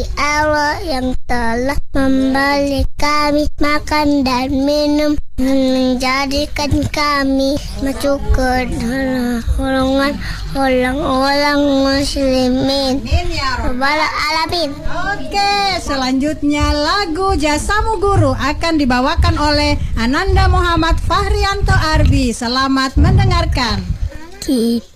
Allah yang telah memberi kami makan dan minum dan menjadikan kami masuk ke golongan orang-orang muslimin. Rabbal alamin. Oke, selanjutnya lagu Jasamu Guru akan dibawakan oleh Ananda Muhammad Fahrianto Arbi. Selamat mendengarkan.